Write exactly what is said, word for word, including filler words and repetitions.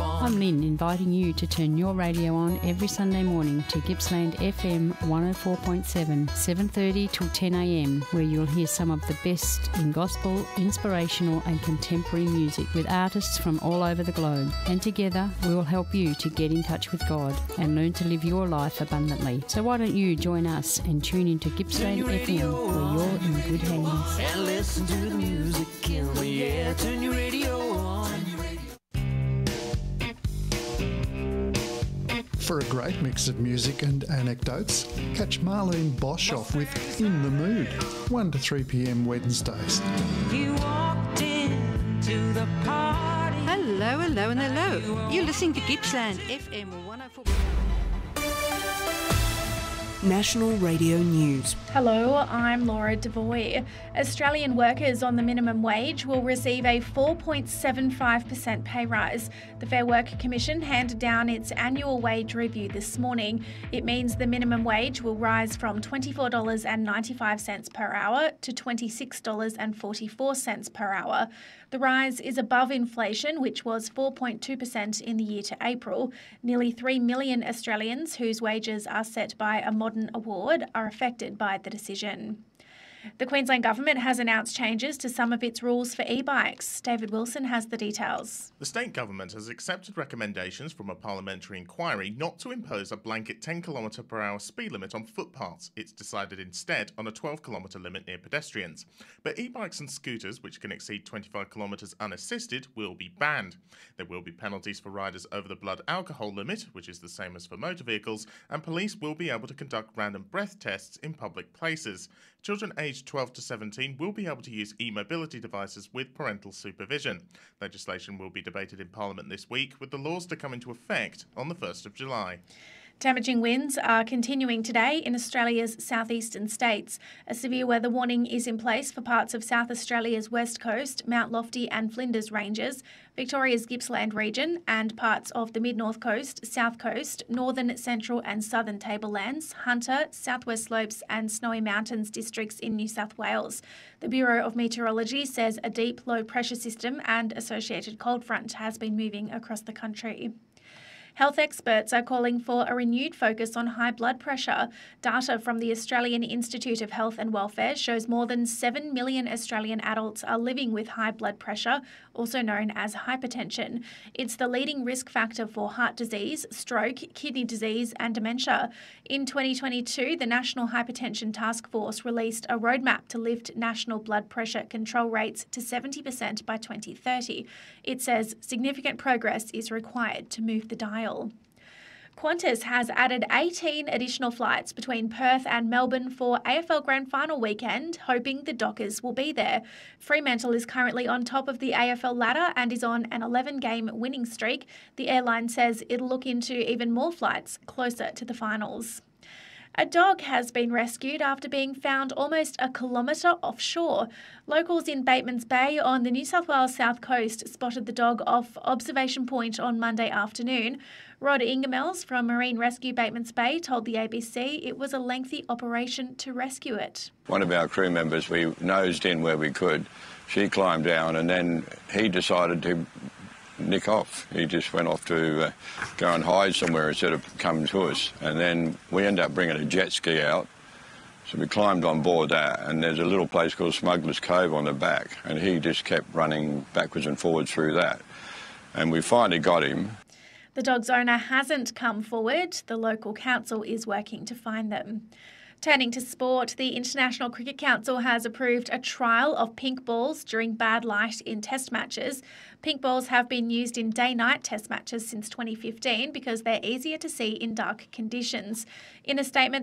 I'm Lynn, inviting you to turn your radio on every Sunday morning to Gippsland F M one oh four point seven, seven thirty till ten a m, where you'll hear some of the best in gospel, inspirational and contemporary music with artists from all over the globe. And together we will help you to get in touch with God and learn to live your life abundantly. So why don't you join us and tune into Gippsland F M, where you're in good hands. And listen to the music in the air. Turn your radio on. For a great mix of music and anecdotes, catch Marlene Bosch off with In the Mood, one to three p m Wednesdays. You walked into the party. Hello, hello and hello. You're listening to Gippsland F M one oh four. National Radio News. Hello, I'm Laura Devoy. Australian workers on the minimum wage will receive a four point seven five percent pay rise. The Fair Work Commission handed down its annual wage review this morning. It means the minimum wage will rise from twenty-four dollars ninety-five per hour to twenty-six dollars forty-four per hour. The rise is above inflation, which was four point two percent in the year to April. Nearly three million Australians whose wages are set by a modern award are affected by the decision. The Queensland Government has announced changes to some of its rules for e-bikes. David Wilson has the details. The state government has accepted recommendations from a parliamentary inquiry not to impose a blanket ten kilometre per hour speed limit on footpaths. It's decided instead on a twelve kilometre limit near pedestrians. But e-bikes and scooters, which can exceed twenty-five kilometres unassisted, will be banned. There will be penalties for riders over the blood alcohol limit, which is the same as for motor vehicles, and police will be able to conduct random breath tests in public places. Children aged twelve to seventeen will be able to use e-mobility devices with parental supervision. Legislation will be debated in Parliament this week, with the laws to come into effect on the first of July. Damaging winds are continuing today in Australia's southeastern states. A severe weather warning is in place for parts of South Australia's west coast, Mount Lofty and Flinders Ranges, Victoria's Gippsland region and parts of the mid-north coast, south coast, northern, central and southern tablelands, Hunter, southwest slopes and Snowy Mountains districts in New South Wales. The Bureau of Meteorology says a deep low pressure system and associated cold front has been moving across the country. Health experts are calling for a renewed focus on high blood pressure. Data from the Australian Institute of Health and Welfare shows more than seven million Australian adults are living with high blood pressure, also known as hypertension. It's the leading risk factor for heart disease, stroke, kidney disease and dementia. In twenty twenty-two, the National Hypertension Task Force released a roadmap to lift national blood pressure control rates to seventy percent by twenty thirty. It says significant progress is required to move the dial. Qantas has added eighteen additional flights between Perth and Melbourne for A F L Grand Final weekend, hoping the Dockers will be there. Fremantle is currently on top of the A F L ladder and is on an eleven-game winning streak. The airline says it'll look into even more flights closer to the finals. A dog has been rescued after being found almost a kilometre offshore. Locals in Batemans Bay on the New South Wales south coast spotted the dog off Observation Point on Monday afternoon. Rod Ingemels from Marine Rescue Batemans Bay told the A B C it was a lengthy operation to rescue it. One of our crew members, we nosed in where we could. She climbed down and then he decided to nick off. He just went off to uh, go and hide somewhere instead of coming to us. And then we ended up bringing a jet ski out. So we climbed on board that, and there's a little place called Smuggler's Cove on the back, and he just kept running backwards and forwards through that. And we finally got him. The dog's owner hasn't come forward. The local council is working to find them. Turning to sport, the International Cricket Council has approved a trial of pink balls during bad light in test matches. Pink balls have been used in day-night test matches since twenty fifteen because they're easier to see in dark conditions. In a statement,